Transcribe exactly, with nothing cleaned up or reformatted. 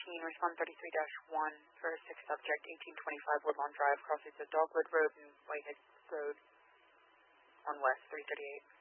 thirteen, respond thirty-three dash one for a sixth subject, eighteen twenty-five Woodlawn Drive, crossings of Dogwood Road and Whitehead Road on west, three thirty-eight.